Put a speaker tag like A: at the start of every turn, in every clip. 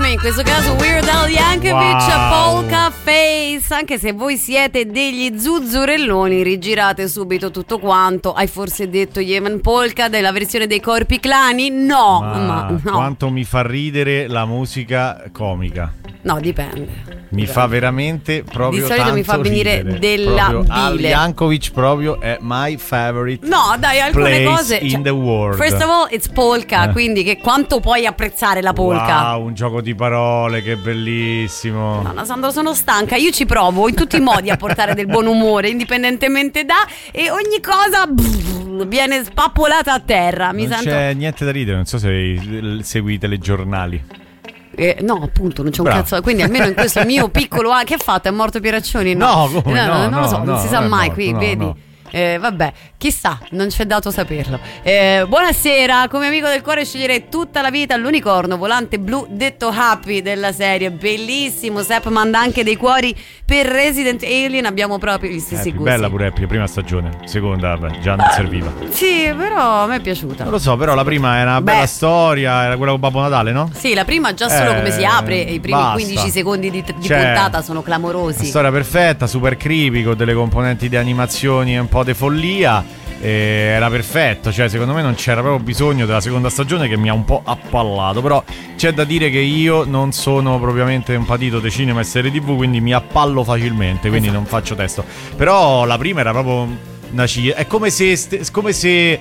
A: in questo caso Weird Al Yankovic, Polka Face. Anche se voi siete degli zuzzurelloni, rigirate subito tutto quanto. Hai forse detto Yemen Polka della versione dei Corpi Clani? No, ma no.
B: Quanto mi fa ridere la musica comica.
A: No, dipende.
B: Mi fa veramente proprio
A: di solito
B: tanto
A: mi fa venire
B: ridere.
A: della
B: proprio
A: bile.
B: Al Yankovic proprio è my favorite.
A: No, dai, alcune
B: place
A: cose
B: in the world.
A: First of all, it's polka, quindi che quanto puoi apprezzare la polka?
B: Wow, un gioco di parole, che bellissimo.
A: No, Sandro, sono stanca. Io ci provo in tutti i modi a portare del buon umore, indipendentemente da, e ogni cosa viene spappolata a terra.
B: Non c'è niente da ridere. Non so se segui i telegiornali.
A: No, appunto, non c'è un
B: Bravo.
A: cazzo. Quindi almeno in questo mio piccolo. Che ha fatto? È morto Pieraccioni?
B: No, come? No,
A: non lo so,
B: no,
A: non si sa
B: non è
A: mai
B: morto,
A: qui,
B: no,
A: vedi.
B: no.
A: Vabbè, chissà, non c'è dato saperlo. Buonasera, come amico del cuore sceglierei tutta la vita l'unicorno volante blu detto Happy della serie. Bellissimo. Sepp manda anche dei cuori per Resident Alien. Abbiamo proprio gli stessi gusti.
B: Bella pure Happy, prima stagione. Seconda, vabbè, già non serviva.
A: Sì, però a me è piaciuta.
B: Non lo so, però la prima era una bella storia. Era quella con Babbo Natale, no?
A: Sì, la prima già solo come si apre. I primi
B: basta.
A: 15 secondi di
B: Cioè,
A: puntata sono clamorosi.
B: Una storia perfetta, super creepy, con delle componenti di animazioni e un po' di follia. Era perfetto, cioè secondo me non c'era proprio bisogno della seconda stagione, che mi ha un po' appallato. Però c'è da dire che io non sono propriamente un patito di cinema e serie TV, quindi mi appallo facilmente, quindi non faccio testo. Però la prima era proprio una è come se come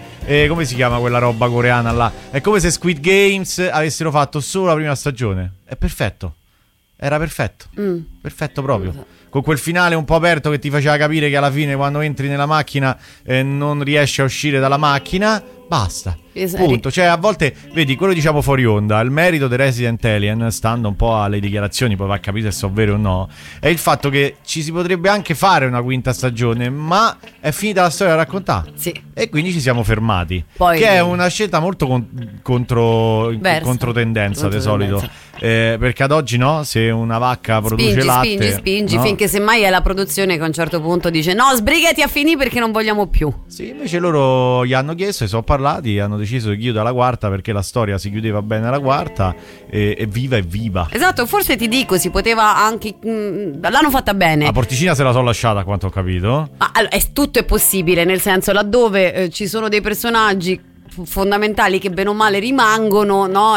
B: si chiama quella roba coreana là? È come se Squid Games avessero fatto solo la prima stagione. È perfetto. Era perfetto. Perfetto proprio. Con quel finale un po' aperto che ti faceva capire che alla fine, quando entri nella macchina, non riesci a uscire dalla macchina. Basta. Punto. Cioè, a volte, vedi, quello diciamo fuori onda, il merito di Resident Alien, stando un po' alle dichiarazioni, poi va a capire se sono vere o no, è il fatto che ci si potrebbe anche fare una quinta stagione, ma è finita la storia da raccontare.
A: Sì.
B: E quindi ci siamo fermati.
A: Poi,
B: che è una scelta molto controtendenza di solito. Perché ad oggi, no? Se una vacca produce latte,
A: spingi
B: no?
A: finché semmai è la produzione che a un certo punto dice no, sbrigati a finire perché non vogliamo più.
B: Sì, invece loro gli hanno chiesto, sono parlati, hanno deciso di chiudere la quarta perché la storia si chiudeva bene alla quarta, e viva.
A: Esatto, forse ti dico, si poteva anche l'hanno fatta bene.
B: La porticina se la sono lasciata, a quanto ho capito.
A: Allora, tutto è possibile, nel senso, laddove ci sono dei personaggi fondamentali che bene o male rimangono, no?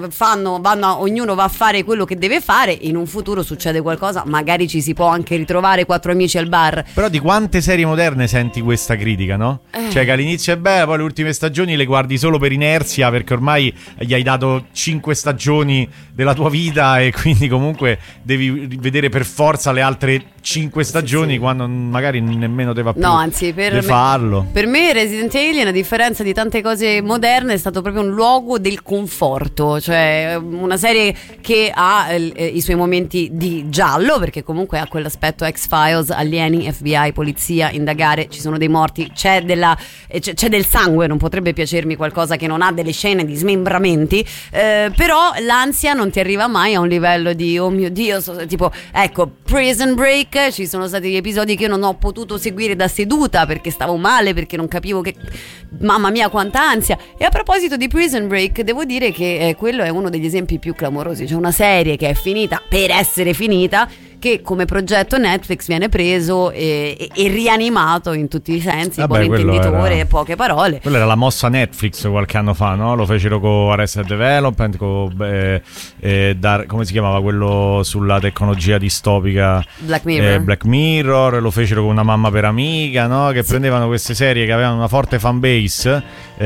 A: Ognuno va a fare quello che deve fare. In un futuro succede qualcosa, magari ci si può anche ritrovare quattro amici al bar.
B: Però di quante serie moderne senti questa critica, no? Cioè che all'inizio è bella, poi le ultime stagioni le guardi solo per inerzia, perché ormai gli hai dato 5 stagioni della tua vita e quindi comunque devi vedere per forza le altre 5 stagioni, sì. Quando magari nemmeno te va più di farlo.
A: Per me Resident Alien, a differenza di tante cose moderne, è stato proprio un luogo del conforto, cioè una serie che ha i suoi momenti di giallo, perché comunque ha quell'aspetto X-Files, alieni, FBI, polizia, indagare, ci sono dei morti, c'è del sangue, non potrebbe piacermi qualcosa che non ha delle scene di smembramenti, però l'ansia non ti arriva mai a un livello di oh mio Dio, tipo ecco Prison Break, ci sono stati gli episodi che io non ho potuto seguire da seduta perché stavo male, perché non capivo che mamma mia quanta ansia. E a proposito di Prison Break, devo dire che quello è uno degli esempi più clamorosi. C'è una serie che è finita per essere finita, che come progetto Netflix viene preso e rianimato in tutti i sensi. Buon intenditore e poche parole.
B: Quella era la mossa Netflix qualche anno fa, no? Lo fecero con Arrested Development, come si chiamava quello sulla tecnologia distopica? Black Mirror. Lo fecero con Una mamma per amica, no? Che prendevano queste serie che avevano una forte fan base,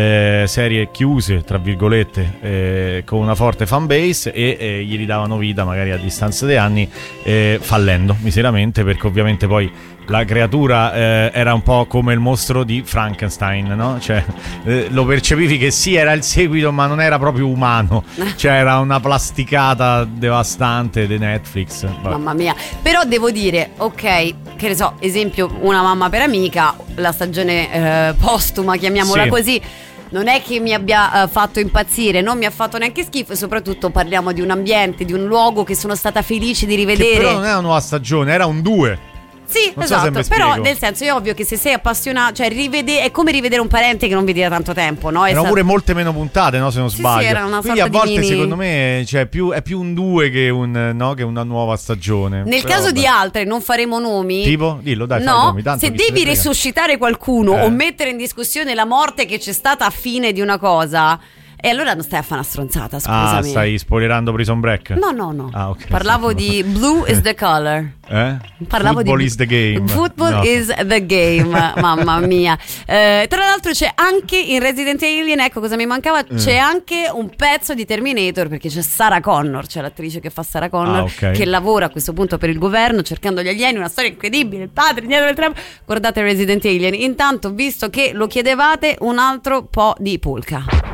B: serie chiuse tra virgolette, con una forte fan base, e gli ridavano vita magari a distanza di anni, fallendo miseramente, perché ovviamente poi la creatura era un po' come il mostro di Frankenstein, no? Cioè lo percepivi che sì, era il seguito, ma non era proprio umano, cioè era una plasticata devastante di Netflix.
A: Mamma mia. Però devo dire, ok, che ne so, esempio Una mamma per amica, la stagione postuma, chiamiamola così, non è che mi abbia fatto impazzire, non mi ha fatto neanche schifo, e soprattutto parliamo di un ambiente, di un luogo che sono stata felice di rivedere.
B: Che però non è una nuova stagione, era un 2.
A: Sì,
B: Non so se
A: esatto,
B: mi
A: però
B: spiego.
A: nel senso è ovvio che se sei appassionato, cioè è come rivedere un parente che non vedi da tanto tempo, no?
B: Erano pure molte meno puntate, no? Se non
A: Sì,
B: sbaglio.
A: sì, era una
B: Quindi
A: sorta
B: a volte
A: di mini...
B: secondo me cioè, è più un 2 che una nuova stagione.
A: Nel
B: Però,
A: caso
B: vabbè.
A: di altre non faremo nomi.
B: Tipo? Dillo, dai, fai
A: no,
B: nomi, tanto
A: se
B: chi se ne
A: devi
B: frega.
A: risuscitare qualcuno o mettere in discussione la morte che c'è stata a fine di una cosa, e allora non stai a fare una stronzata, scusami.
B: Ah, stai spoilerando Prison Break?
A: No.
B: Ah, ok.
A: Parlavo di Blue is the color. Parlavo
B: Football
A: di
B: is the game.
A: Football
B: No.
A: is the game. Mamma mia. Tra l'altro c'è anche in Resident Alien, ecco cosa mi mancava, c'è anche un pezzo di Terminator, perché c'è Sarah Connor, c'è l'attrice che fa Sarah Connor,
B: ok.
A: che lavora a questo punto per il governo cercando gli alieni, una storia incredibile, il padre dietro le trame. Guardate Resident Alien. Intanto, visto che lo chiedevate, un altro po' di polka.